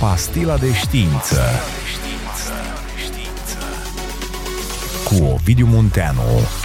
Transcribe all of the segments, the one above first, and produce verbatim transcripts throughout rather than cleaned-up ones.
Pastila de știință cu Ovidiu Munteanu.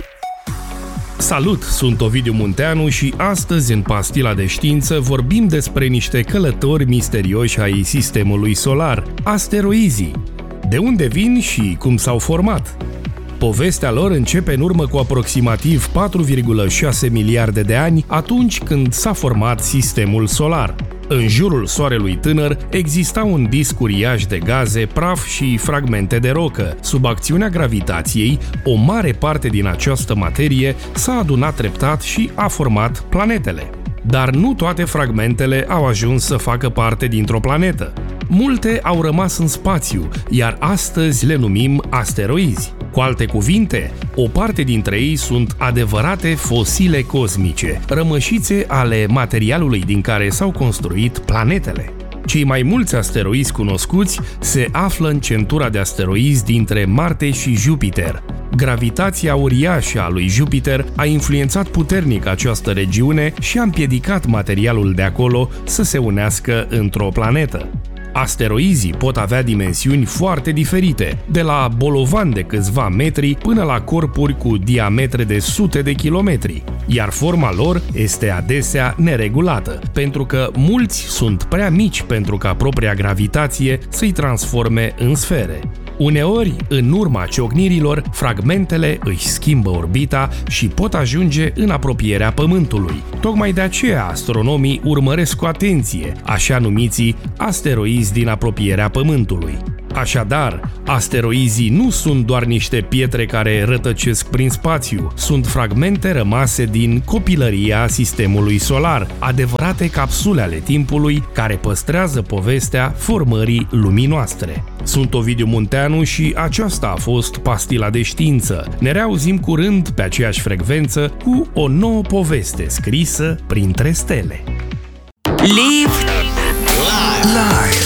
Salut, sunt Ovidiu Munteanu și astăzi în Pastila de știință vorbim despre niște călători misterioși ai sistemului solar, asteroizii. De unde vin și cum s-au format? Povestea lor începe în urmă cu aproximativ patru virgulă șase miliarde de ani, atunci când s-a format sistemul solar. În jurul Soarelui tânăr exista un disc uriaș de gaze, praf și fragmente de rocă. Sub acțiunea gravitației, o mare parte din această materie s-a adunat treptat și a format planetele. Dar nu toate fragmentele au ajuns să facă parte dintr-o planetă. Multe au rămas în spațiu, iar astăzi le numim asteroizi. Cu alte cuvinte, o parte dintre ei sunt adevărate fosile cosmice, rămășițe ale materialului din care s-au construit planetele. Cei mai mulți asteroizi cunoscuți se află în centura de asteroizi dintre Marte și Jupiter. Gravitația uriașă a lui Jupiter a influențat puternic această regiune și a împiedicat materialul de acolo să se unească într-o planetă. Asteroizii pot avea dimensiuni foarte diferite, de la bolovani de câțiva metri până la corpuri cu diametre de sute de kilometri, iar forma lor este adesea neregulată, pentru că mulți sunt prea mici pentru ca propria gravitație să-i transforme în sfere. Uneori, în urma ciocnirilor, fragmentele își schimbă orbita și pot ajunge în apropierea Pământului. Tocmai de aceea astronomii urmăresc cu atenție așa numiții asteroizi din apropierea Pământului. Așadar, asteroizii nu sunt doar niște pietre care rătăcesc prin spațiu, sunt fragmente rămase din copilăria sistemului solar, adevărate capsule ale timpului care păstrează povestea formării lumii noastre. Sunt Ovidiu Munteanu și aceasta a fost Pastila de știință. Ne reauzim curând pe aceeași frecvență cu o nouă poveste scrisă printre stele. Live Live